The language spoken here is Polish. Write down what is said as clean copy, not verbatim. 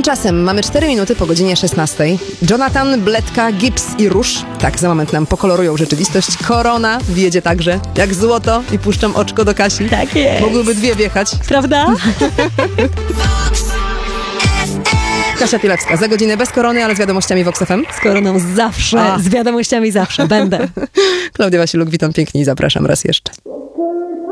Tymczasem mamy 4 minuty po godzinie 16. Jonathan, Bledka, Gibbs i Róż. Tak, za moment nam pokolorują rzeczywistość. Korona wjedzie także jak złoto i puszczam oczko do Kasi. Tak jest. Mogłyby dwie wjechać. Prawda? Kasia Pilewska, za godzinę bez korony, ale z wiadomościami Vox FM. Z koroną zawsze, z wiadomościami zawsze będę. Klaudia Wasiluk, witam pięknie i zapraszam raz jeszcze.